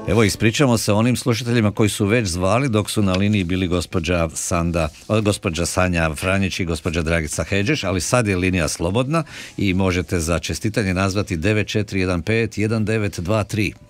Evo, ispričamo se onim slušateljima koji su već zvali dok su na liniji bili gospođa Sanja Franjić i gospođa Dragica Hedžeš, ali sad je linija slobodna i možete za čestitanje nazvati 9415 1923.